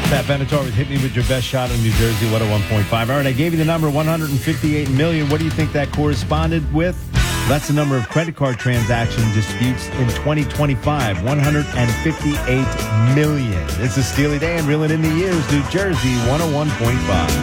Pat Benatar with Hit Me With Your Best Shot in New Jersey, 101.5. All right, I gave you the number, 158 million. What do you think that corresponded with? That's the number of credit card transaction disputes in 2025, 158 million. It's a Steely Dan, reeling in the years, New Jersey, 101.5.